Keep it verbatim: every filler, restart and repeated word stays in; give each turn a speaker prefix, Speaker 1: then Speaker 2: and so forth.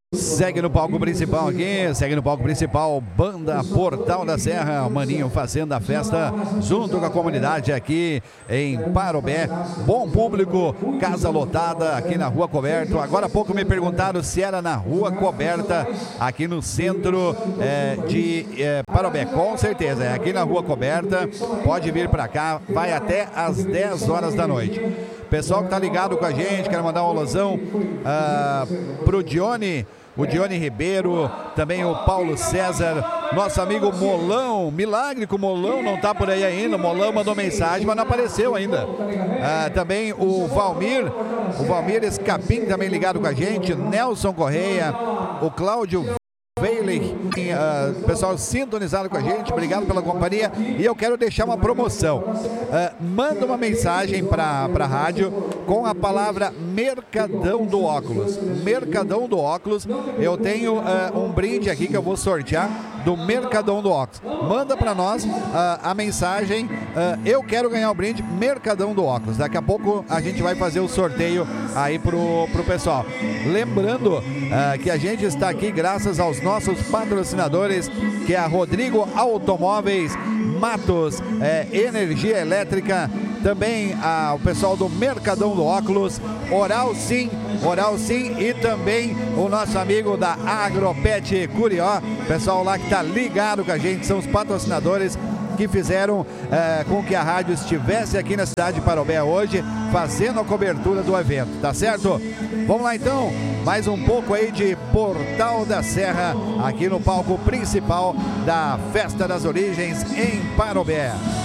Speaker 1: Segue no palco principal aqui, segue no palco principal, Banda Portal da Serra, o Maninho fazendo a festa junto com a comunidade aqui em Parobé. Bom público, casa lotada aqui na Rua Coberto. Agora há pouco me perguntaram se era na Rua Coberta, aqui no centro é, de é, Parobé. Com certeza, é aqui na Rua Coberta. Pode vir para cá, vai até às dez horas da noite. Pessoal que tá ligado com a gente, quero mandar um alusão uh, pro Dione, o Dione Ribeiro, também o Paulo César, nosso amigo Molão, milagre que o Molão não tá por aí ainda. O Molão mandou mensagem, mas não apareceu ainda. Uh, também o Valmir, o Valmir Escapim também ligado com a gente, Nelson Correia, o Cláudio Veiley, uh, pessoal sintonizado com a gente, obrigado pela companhia. E eu quero deixar uma promoção. Uh, manda uma mensagem para a rádio com a palavra Mercadão do Óculos. Mercadão do Óculos. Eu tenho uh, um brinde aqui que eu vou sortear do Mercadão do Óculos. Manda para nós uh, a mensagem, uh, eu quero ganhar o brinde Mercadão do Óculos. Daqui a pouco a gente vai fazer o sorteio aí pro, pro pessoal. Lembrando uh, que a gente está aqui graças aos nossos patrocinadores, que é a Rodrigo Automóveis, Matos, é, Energia Elétrica, também a, o pessoal do Mercadão do Óculos, Oral Sim, Oral Sim e também o nosso amigo da Agropet Curió, pessoal lá que está ligado com a gente, são os patrocinadores que fizeram é, com que a rádio estivesse aqui na cidade de Parobé hoje, fazendo a cobertura do evento, tá certo? Vamos lá então, mais um pouco aí de Portal da Serra, aqui no palco principal da Festa das Origens em Parobé.